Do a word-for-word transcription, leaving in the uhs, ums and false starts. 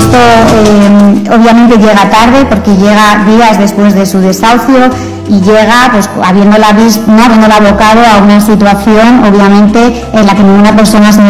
esto eh, obviamente llega tarde porque llega días después de su desahucio y llega pues habiéndola visto, no habiéndola abocado a una situación obviamente en la que ninguna persona se